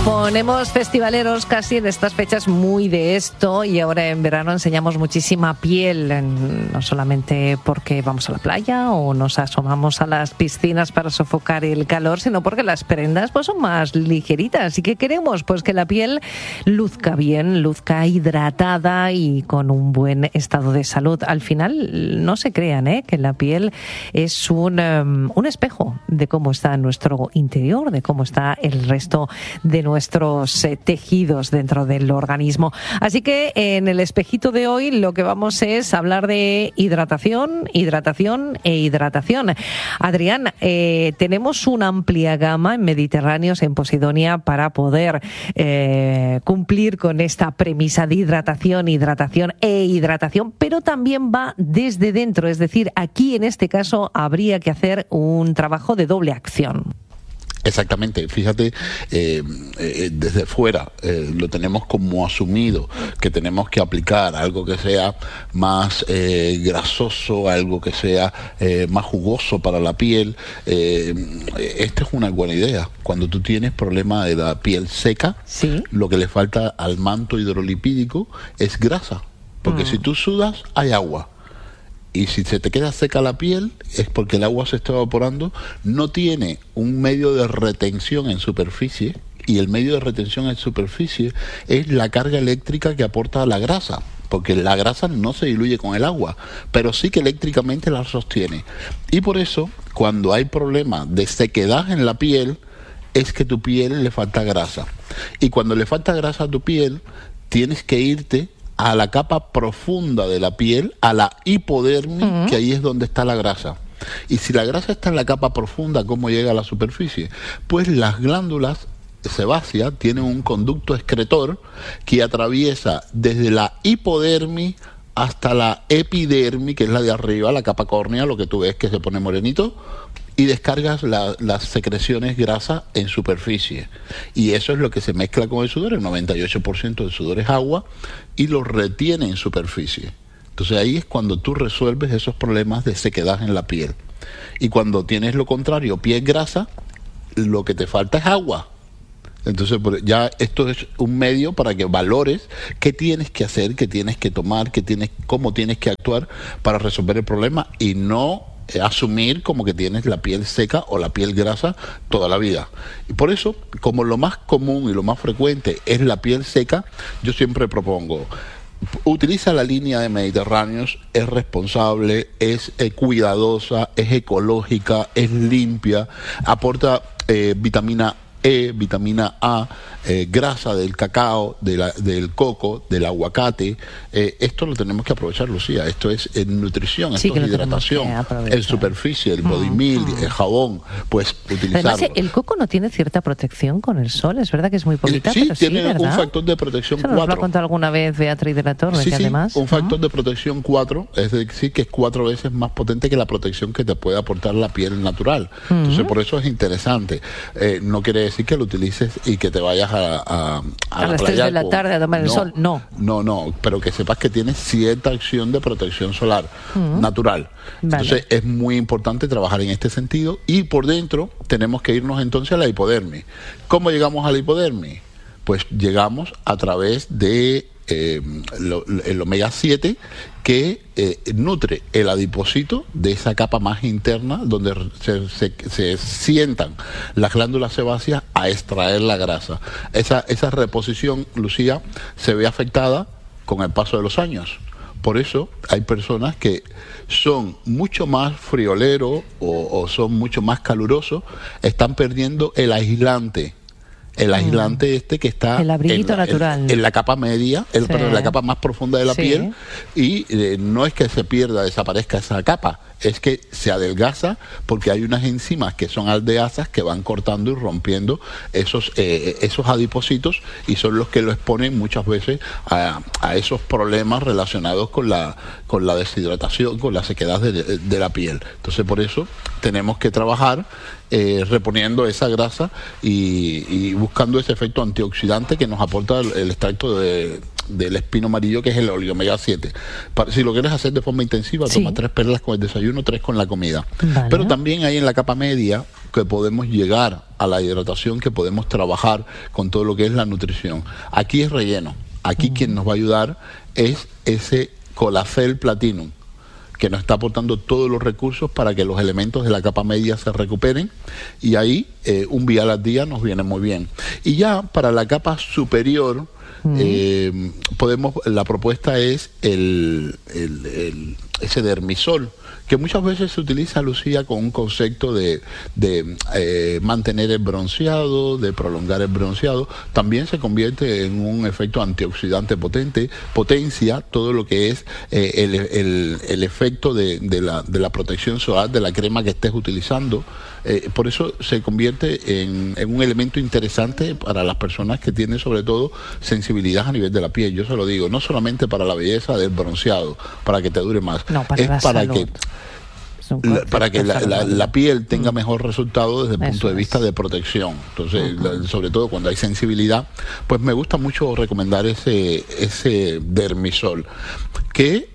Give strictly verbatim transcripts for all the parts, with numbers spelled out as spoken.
Ponemos festivaleros casi en estas fechas muy de esto, y ahora en verano enseñamos muchísima piel, no solamente porque vamos a la playa o nos asomamos a las piscinas para sofocar el calor, sino porque las prendas pues son más ligeritas. ¿Y qué queremos? Pues que la piel luzca bien, luzca hidratada y con un buen estado de salud. Al final, no se crean, ¿eh? que la piel es un, um, un espejo de cómo está nuestro interior, de cómo está el resto de nuestro nuestros eh, tejidos dentro del organismo. Así que en el espejito de hoy lo que vamos es hablar de hidratación, hidratación e hidratación. Adrián, eh, tenemos una amplia gama en Mediterráneos, en Posidonia, para poder eh, cumplir con esta premisa de hidratación, hidratación e hidratación, pero también va desde dentro, es decir, aquí en este caso habría que hacer un trabajo de doble acción. Exactamente, fíjate, eh, eh, desde fuera eh, lo tenemos como asumido, que tenemos que aplicar algo que sea más eh, grasoso, algo que sea eh, más jugoso para la piel. Eh, esta es una buena idea. Cuando tú tienes problema de la piel seca, ¿sí? Lo que le falta al manto hidrolipídico es grasa, porque mm. si tú sudas hay agua. Y si se te queda seca la piel es porque el agua se está evaporando, no tiene un medio de retención en superficie, y el medio de retención en superficie es la carga eléctrica que aporta la grasa, porque la grasa no se diluye con el agua, pero sí que eléctricamente la sostiene. Y por eso, cuando hay problema de sequedad en la piel, es que tu piel le falta grasa. Y cuando le falta grasa a tu piel, tienes que irte a la capa profunda de la piel, a la hipodermis, uh-huh. que ahí es donde está la grasa. Y si la grasa está en la capa profunda, ¿cómo llega a la superficie? Pues las glándulas sebáceas tienen un conducto excretor que atraviesa desde la hipodermis hasta la epidermis, que es la de arriba, la capa córnea, lo que tú ves que se pone morenito, y descargas la, las secreciones grasas en superficie. Y eso es lo que se mezcla con el sudor. El noventa y ocho por ciento del sudor es agua y lo retiene en superficie. Entonces ahí es cuando tú resuelves esos problemas de sequedad en la piel. Y cuando tienes lo contrario, piel grasa, lo que te falta es agua. Entonces ya esto es un medio para que valores qué tienes que hacer, qué tienes que tomar, qué tienes, cómo tienes que actuar para resolver el problema, y no eh, asumir como que tienes la piel seca o la piel grasa toda la vida. Y por eso, como lo más común y lo más frecuente es la piel seca, yo siempre propongo: utiliza la línea de Mediterráneos, es responsable, es eh, cuidadosa, es ecológica, es limpia, aporta eh, vitamina E, vitamina A, eh, grasa del cacao, de la, del coco, del aguacate. Eh, esto lo tenemos que aprovechar, Lucía. Esto es eh, nutrición, sí, esto es hidratación, en superficie, el body mm, milk, mm. el jabón, pues utilizarlo. Además, el coco no tiene cierta protección con el sol, es verdad que es muy poquita, sí, pero tiene sí, ¿verdad? un factor de protección Eso cuatro. nos lo ha contado alguna vez Beatriz de la Torre, sí, que sí, además... un factor ¿no? de protección cuatro, es decir, que es cuatro veces más potente que la protección que te puede aportar la piel natural. Mm. Entonces, por eso es interesante. Eh, no quiere decir que lo utilices y que te vayas a, a, a, a las tres de la tarde a tomar el no, sol, no. No, no, pero que sepas que tienes cierta acción de protección solar uh-huh. natural. Vale. Entonces es muy importante trabajar en este sentido, y por dentro tenemos que irnos entonces a la hipodermis. ¿Cómo llegamos a la hipodermis? Pues llegamos a través de eh, lo, el omega siete, que eh, nutre el adipocito de esa capa más interna donde se, se, se sientan las glándulas sebáceas a extraer la grasa. Esa, esa reposición, Lucía, se ve afectada con el paso de los años. Por eso hay personas que son mucho más frioleros o, o son mucho más calurosos, están perdiendo el aislante. El aislante mm. este que está el abriguito en la, natural. En, en la capa media, el, sí. perdón, la capa más profunda de la sí. piel, y eh, no es que se pierda, desaparezca esa capa, es que se adelgaza porque hay unas enzimas que son aldeasas que van cortando y rompiendo esos eh, esos adipocitos, y son los que lo exponen muchas veces a, a esos problemas relacionados con la con la deshidratación, con la sequedad de, de, de la piel. Entonces, por eso tenemos que trabajar eh, reponiendo esa grasa y, y buscando ese efecto antioxidante que nos aporta el, el extracto de, del espino amarillo, que es el óleo omega siete. Para, si lo quieres hacer de forma intensiva, sí. toma tres perlas con el desayuno, tres con la comida. Vale. Pero también hay en la capa media que podemos llegar a la hidratación, que podemos trabajar con todo lo que es la nutrición. Aquí es relleno. Aquí mm. quien nos va a ayudar es ese Colacel Platinum, que nos está aportando todos los recursos para que los elementos de la capa media se recuperen, y ahí eh, un vial al día nos viene muy bien. Y ya para la capa superior, mm. eh, podemos, la propuesta es el, el, el ese dermisol, que muchas veces se utiliza, Lucía, con un concepto de, de eh, mantener el bronceado, de prolongar el bronceado. También se convierte en un efecto antioxidante potente, potencia todo lo que es eh, el, el, el efecto de, de, la, de la protección solar de la crema que estés utilizando. Eh, por eso se convierte en, en un elemento interesante para las personas que tienen sobre todo sensibilidad a nivel de la piel. Yo se lo digo, no solamente para la belleza del bronceado, para que te dure más, no, para es para salud. que... La, para que la, la, la piel tenga mejor resultado desde el punto de vista de protección. Entonces, uh-huh. la, sobre todo cuando hay sensibilidad, pues me gusta mucho recomendar ese, ese dermisol, que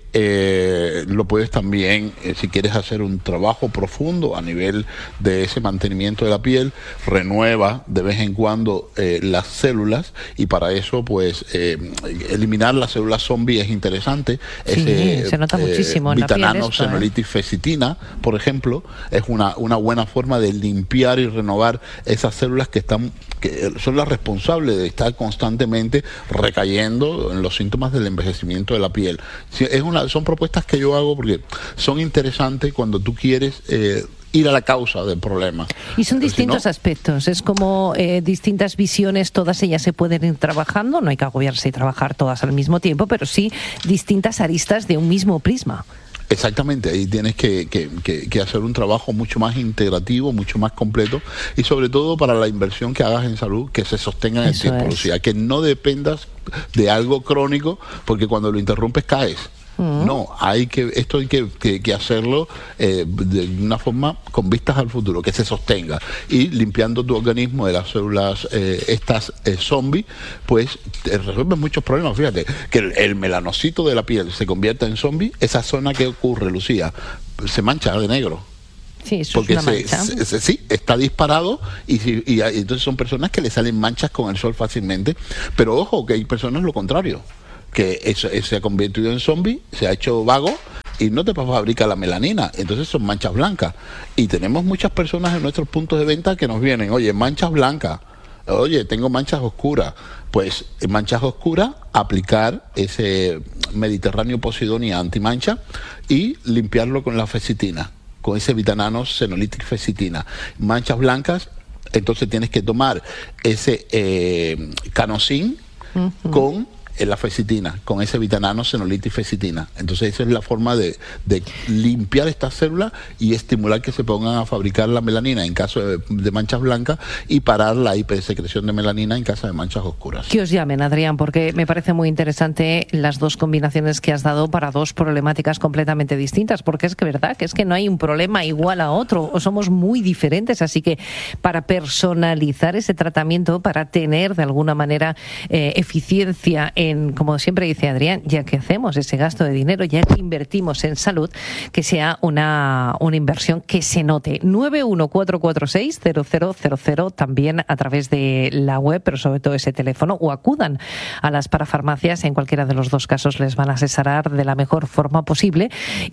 eh, lo puedes también, eh, si quieres hacer un trabajo profundo a nivel de ese mantenimiento de la piel, renueva de vez en cuando eh, las células, y para eso pues eh, eliminar las células zombie es interesante. Sí, ese, se nota eh, muchísimo en vitanano, la piel esto, senolitis, ¿eh? Fecitina, por ejemplo, es una, una buena forma de limpiar y renovar esas células que están, que son las responsables de estar constantemente recayendo en los síntomas del envejecimiento de la piel. Es una Son propuestas que yo hago porque son interesantes cuando tú quieres eh, ir a la causa del problema. Y son distintos si no, aspectos, es como eh, distintas visiones, todas ellas se pueden ir trabajando, no hay que agobiarse y trabajar todas al mismo tiempo, pero sí distintas aristas de un mismo prisma. Exactamente, ahí tienes que, que, que, que hacer un trabajo mucho más integrativo, mucho más completo, y sobre todo para la inversión que hagas en salud, que se sostenga en el tiempo, Lucía, que no dependas de algo crónico, porque cuando lo interrumpes caes. No, hay que esto hay que, que, que hacerlo eh, de una forma con vistas al futuro, que se sostenga, y limpiando tu organismo de las células eh, estas eh, zombies, pues te resuelven muchos problemas. Fíjate que el, el melanocito de la piel se convierte en zombie, esa zona que ocurre, Lucía, se mancha de negro. Sí, eso porque es una se, mancha. Se, se, sí, está disparado, y, y, y entonces son personas que le salen manchas con el sol fácilmente, pero ojo que hay personas lo contrario, que eso, eso se ha convertido en zombie, se ha hecho vago y no te fabrica la melanina, entonces son manchas blancas. Y tenemos muchas personas en nuestros puntos de venta que nos vienen, oye, manchas blancas, oye, tengo manchas oscuras. Pues en manchas oscuras, aplicar ese Mediterráneo Posidonia antimancha y limpiarlo con la fecitina, con ese vitanano senolitic fecitina. Manchas blancas, entonces tienes que tomar ese eh, Canosin uh-huh. con la fecitina, con ese vitanano senolitis fecitina. Entonces esa es la forma de, de limpiar estas células y estimular que se pongan a fabricar la melanina en caso de, de manchas blancas, y parar la hipersecreción de melanina en caso de manchas oscuras. Que os llamen, Adrián, porque me parece muy interesante las dos combinaciones que has dado para dos problemáticas completamente distintas, porque es que verdad que es que no hay un problema igual a otro, o somos muy diferentes, así que para personalizar ese tratamiento, para tener de alguna manera eh, eficiencia en En, como siempre dice Adrián, ya que hacemos ese gasto de dinero, ya que invertimos en salud, que sea una, una inversión que se note. nueve uno cuatro cuatro seis cero cero cero cero, también a través de la web, pero sobre todo ese teléfono, o acudan a las parafarmacias. En cualquiera de los dos casos les van a asesorar de la mejor forma posible,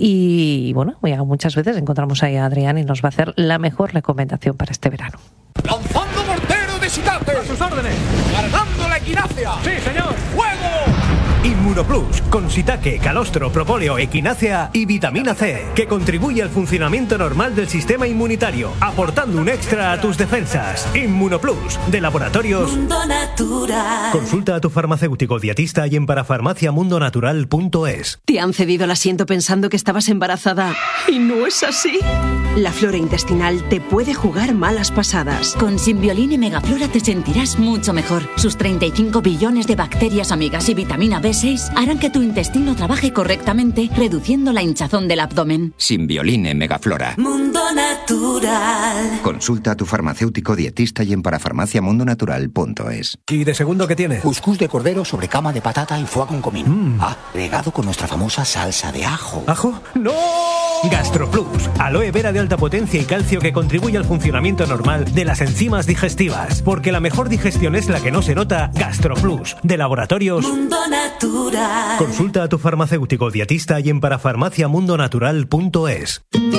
y bueno, muchas veces encontramos ahí a Adrián y nos va a hacer la mejor recomendación para este verano. ¡Lanzando mortero de Shitate! ¡A sus órdenes! ¡Cargando la equinacia! ¡Sí, señor! ¡Fuego! Inmunoplus, con shiitake, calostro, propóleo, equinácea y vitamina C, que contribuye al funcionamiento normal del sistema inmunitario, aportando un extra a tus defensas. Inmunoplus, de Laboratorios Mundo Natural. Consulta a tu farmacéutico dietista y en parafarmacia mundo natural punto es. ¿Te han cedido el asiento pensando que estabas embarazada y no es así? La flora intestinal te puede jugar malas pasadas. Con Symbiolin y Megaflora te sentirás mucho mejor. Sus treinta y cinco billones de bacterias amigas y vitamina B seis harán que tu intestino trabaje correctamente, reduciendo la hinchazón del abdomen. Simbioline Megaflora. Mundo Natural. Consulta a tu farmacéutico dietista y en parafarmacia mundo natural punto es. ¿Y de segundo qué tiene? Cuscús de cordero sobre cama de patata y foie con comino. Mm. Agregado con nuestra famosa salsa de ajo. ¿Ajo? ¡No! GastroPlus. Aloe vera de alta potencia y calcio que contribuye al funcionamiento normal de las enzimas digestivas. Porque la mejor digestión es la que no se nota. GastroPlus. De Laboratorios Mundo Natural. Consulta a tu farmacéutico dietista y en parafarmacia mundo natural punto es.